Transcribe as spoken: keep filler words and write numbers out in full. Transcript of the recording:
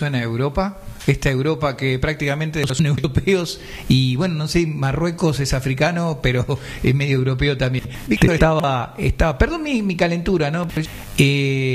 zona de Europa, esta Europa que prácticamente son europeos y bueno, no sé, Marruecos es africano, pero es medio europeo también. Víctor estaba, estaba, perdón mi, mi calentura, ¿no? Eh,